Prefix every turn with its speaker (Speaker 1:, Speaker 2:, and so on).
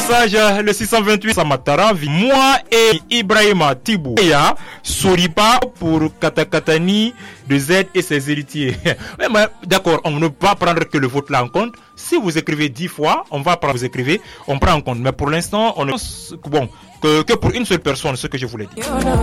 Speaker 1: message, le 628 Samatara, moi et Ibrahima Tibou. Soriba pour Katakatani de Z et ses héritiers. D'accord, on ne peut pas prendre que le vote là en compte. Si vous écrivez 10 fois, on va prendre, vous écrivez, on prend en compte. Mais pour l'instant, on ne bon que pour une seule personne, ce que je voulais dire.